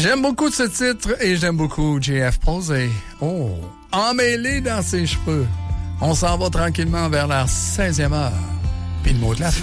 J'aime beaucoup ce titre et j'aime beaucoup JF Posey. Oh, emmêlé dans ses cheveux. On s'en va tranquillement vers la 16e heure. Puis le mot de la fin.